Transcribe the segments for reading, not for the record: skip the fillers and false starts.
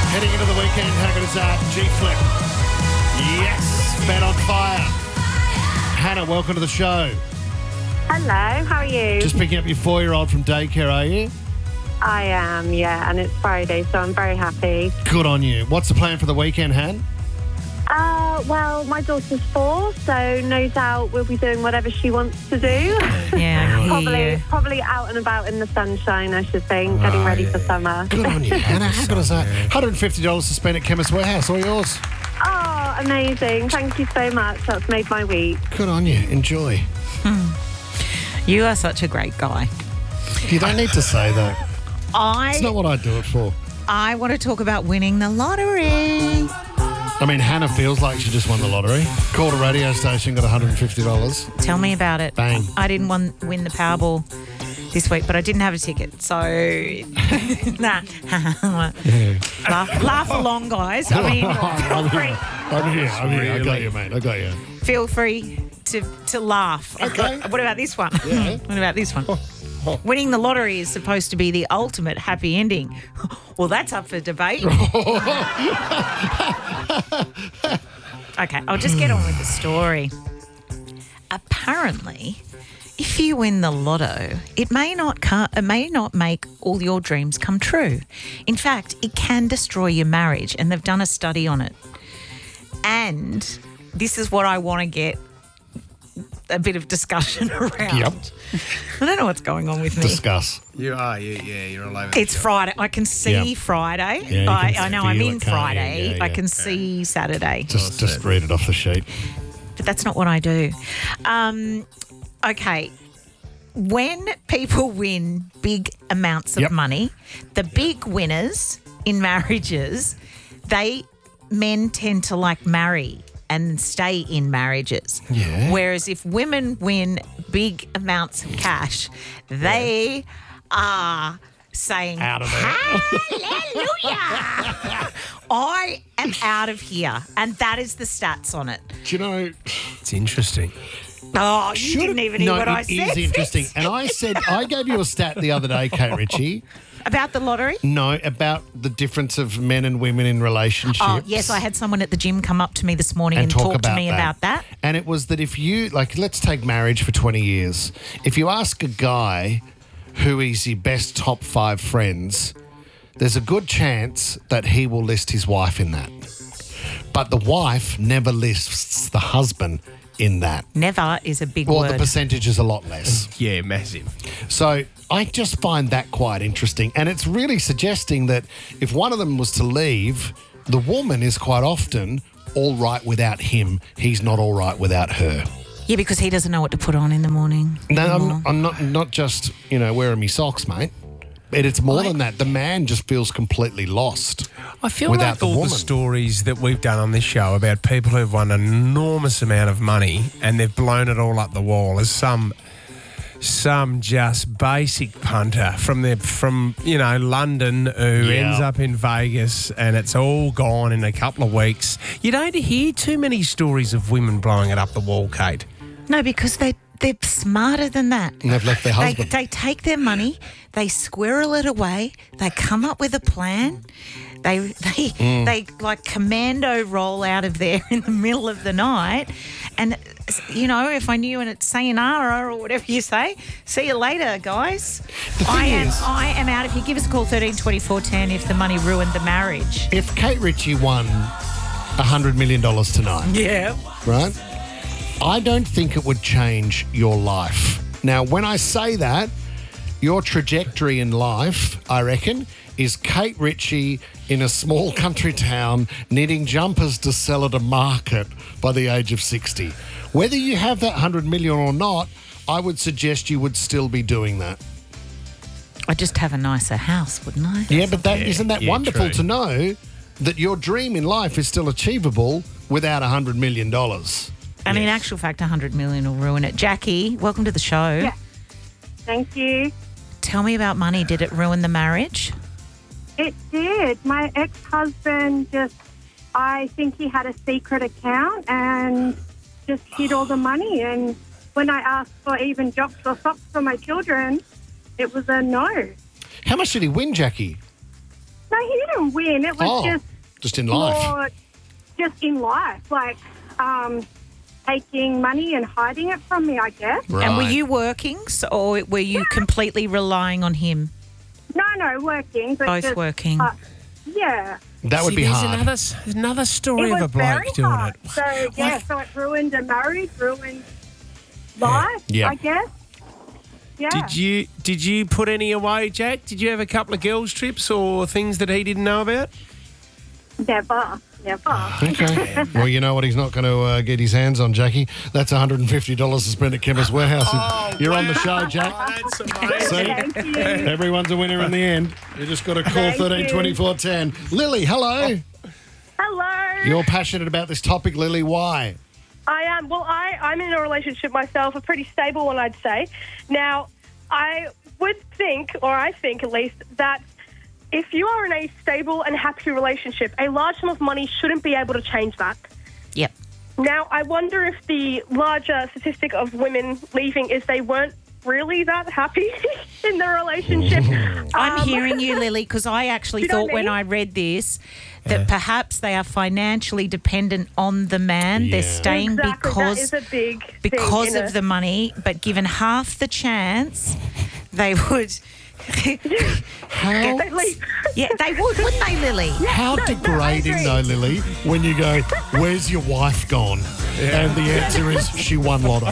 Heading into the weekend, how good is that? G-Flip. Yes, Bet on Fire. Hannah, welcome to the show. Hello, how are you? Just picking up your 4-year-old from daycare, are you? I am, yeah, and it's Friday, so I'm very happy. Good on you. What's the plan for the weekend, Han? Well, my daughter's 4, so no doubt we'll be doing whatever she wants to do. Yeah, Probably out and about in the sunshine, I should think, getting ready for summer. Good on you, Hannah. How good is that? $150 to spend at Chemist Warehouse. All yours. Oh, amazing. Thank you so much. That's made my week. Good on you. Enjoy. You are such a great guy. You don't need to say that. It's not what I do it for. I want to talk about winning the lottery. I mean, Hannah feels like she just won the lottery. Called a radio station, got $150. Tell me about it. Bang. I didn't win the Powerball this week, but I didn't have a ticket, so nah. laugh along, guys. I mean, I'm here. I got you, mate. I got you. feel free to laugh. Okay. What about this one? Yeah. What about this one? Winning the lottery is supposed to be the ultimate happy ending. Well, that's up for debate. Okay, I'll just get on with the story. Apparently, if you win the lotto, it may not make all your dreams come true. In fact, it can destroy your marriage, and they've done a study on it. And this is what I want to get a bit of discussion around. Yep. I don't know what's going on with me. Discuss. You're all over. It's Friday. I can see Friday. Yeah, you can I know I'm feel in it, can't you? Friday. Yeah, I yeah. can see Saturday. Just read it off the sheet. But that's not what I do. Okay. When people win big amounts of money, the big winners in marriages, men tend to like marry and stay in marriages. Yeah. Whereas if women win big amounts of cash, they are saying, Out of there. Hallelujah! I am out of here. And that is the stats on it. Do you know... It's interesting. Oh, you didn't even hear what I said. No, it is interesting. And I gave you a stat the other day, Kate Ritchie. About the lottery? No, about the difference of men and women in relationships. Oh, yes, I had someone at the gym come up to me this morning and talk to me about that. And it was that if you, let's take marriage for 20 years. If you ask a guy who is your best top 5 friends, there's a good chance that he will list his wife in that. But the wife never lists the husband in that. Never is a big Well, word. the percentage is a lot less. Yeah, massive. So I just find that quite interesting. And it's really suggesting that if one of them was to leave, the woman is quite often all right without him. He's not all right without her. Yeah, because he doesn't know what to put on in the morning. No, I'm not just, wearing me socks, mate. It's more than that. The man just feels completely lost. I feel without like the all woman. the stories that we've done on this show about people who've won an enormous amount of money and they've blown it all up the wall as some just basic punter from London who ends up in Vegas and it's all gone in a couple of weeks. You don't hear too many stories of women blowing it up the wall, Kate. No, because they're smarter than that. And they've left their husband. They take their money, they squirrel it away, they come up with a plan. They like commando roll out of there in the middle of the night. And, if I knew and it's sayonara or whatever you say, see you later, guys. I am out of here. Give us a call, 132410, if the money ruined the marriage. If Kate Ritchie won $100 million tonight, Yeah. right, I don't think it would change your life. Now, when I say that, your trajectory in life, I reckon, is Kate Ritchie in a small country town knitting jumpers to sell at a market by the age of 60. Whether you have that 100 million or not, I would suggest you would still be doing that. I'd just have a nicer house, wouldn't I? Yeah, but isn't that wonderful true. to know that your dream in life is still achievable without $100 million? And in actual fact, 100 million will ruin it. Jackie, welcome to the show. Yeah. Thank you. Tell me about money. Did it ruin the marriage? It did. My ex-husband I think he had a secret account and just hid all the money. And when I asked for even jocks or socks for my children, it was a no. How much did he win, Jackie? No, he didn't win. It was just in life. more just in life, like taking money and hiding it from me, I guess. Right. And were you working, or were you completely relying on him? No, working. But Both just, working. Yeah. That would be there's hard. another story It of was a bloke very doing hard. it. So it ruined a marriage, ruined life, Yeah. I guess. Yeah. Did you put any away, Jack? Did you have a couple of girls' trips or things that he didn't know about? Never. Okay. Well, you know what he's not going to get his hands on, Jackie? That's $150 to spend at Chemist Warehouse. You're on the show, Jack. That's amazing. See? Thank you. Everyone's a winner in the end. You just got to call Thank 13 you. 24 10. Lily, hello. Hello. You're passionate about this topic, Lily. Why? I am. Well, I'm in a relationship myself, a pretty stable one, I'd say. Now, I would think, or I think at least, that if you are in a stable and happy relationship, a large sum of money shouldn't be able to change that. Yep. Now, I wonder if the larger statistic of women leaving is they weren't really that happy in the relationship. I'm hearing you, Lily, because I actually You know thought what I when mean? I read this that perhaps they are financially dependent on the man. Yeah. They're staying Exactly, that is a big thing because in of it. the money, but given half the chance, they would. How, They leave. Yeah, they would, wouldn't they, Lily? how degrading, agree. though, Lily, when you go, where's your wife gone? And the answer is, she won lotto.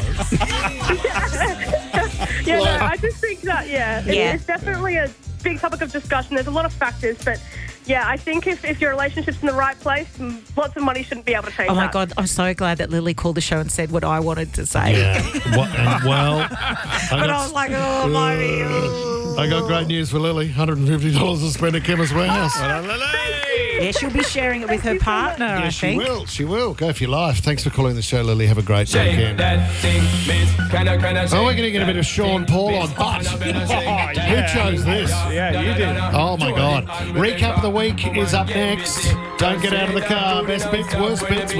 Yeah, no, I just think that, Yeah. it's definitely a big topic of discussion. There's a lot of factors, but yeah, I think if your relationship's in the right place, lots of money shouldn't be able to change Oh my that. God, I'm so glad that Lily called the show and said what I wanted to say. Yeah. Well, But I was like, oh, mommy. oh. I got great news for Lily. $150 to spend at Chemist Warehouse. Yeah, she'll be sharing it with her partner, I Yeah, she think. will. She will. Go for your life. Thanks for calling the show, Lily. Have a great weekend. Oh, we're going to get a bit of Sean Paul on. But who chose this? Yeah, you did. Oh, my God. Recap of the week is up next. Don't get out of the car. Best bits, worst bits.